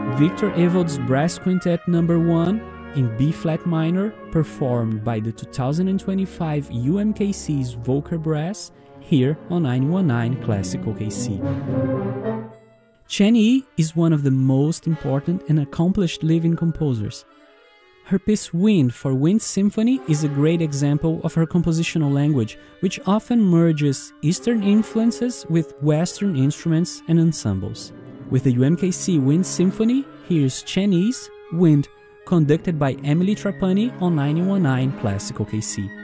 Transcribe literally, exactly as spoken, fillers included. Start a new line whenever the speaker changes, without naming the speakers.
Victor Evold's Brass Quintet number one in B-flat minor, performed by the two thousand twenty-five U M K C's Volker Brass, here on nine one nine Classical K C. Chen Yi is one of the most important and accomplished living composers. Her piece Wind for Wind Symphony is a great example of her compositional language, which often merges Eastern influences with Western instruments and ensembles. With the U M K C Wind Symphony, here's Chen Yi's Wind, conducted by Emily Trapani on nine one nine Classical K C.